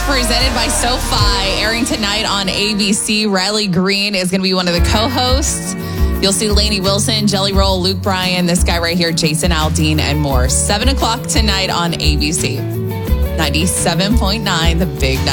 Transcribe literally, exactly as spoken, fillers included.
presented by SoFi, airing tonight on A B C. Riley Green is going to be one of the co-hosts. You'll see Lainey Wilson, Jelly Roll, Luke Bryan, this guy right here, Jason Aldean, and more. seven o'clock tonight on A B C. ninety-seven point nine, The Big